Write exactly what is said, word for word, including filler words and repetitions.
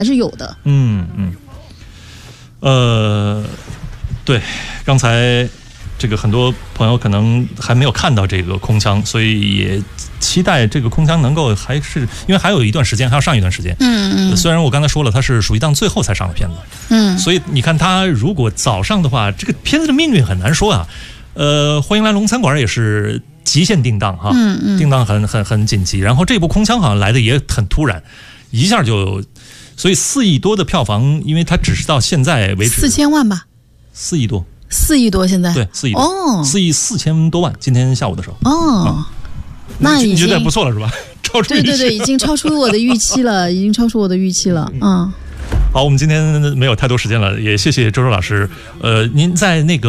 还是有的。 嗯嗯，呃，对，刚才这个很多朋友可能还没有看到这个空腔，所以也期待这个空腔能够还是因为还有一段时间，还要上一段时间。 嗯嗯。 虽然我刚才说了，它是暑期档最后才上的片子。 嗯。 所以你看，它如果早上的话，这个片子的命运很难说啊。呃，欢迎来龙餐馆也是极限定档哈， 嗯嗯， 定档很很很紧急。然后这部空腔好像来的也很突然，一下就，所以四亿多的票房，因为它只是到现在为止四千万吧， 四亿多， 四亿多现在， 对，四亿多， 哦， 四亿四千多万。今天下午的时候， 哦， 啊、 那已经你觉得不错了是吧？超出预期， 对对对，已经超出我的预期了，已经超出我的预期了，嗯。 好，我们今天没有太多时间了，也谢谢周周老师。呃，您在那个。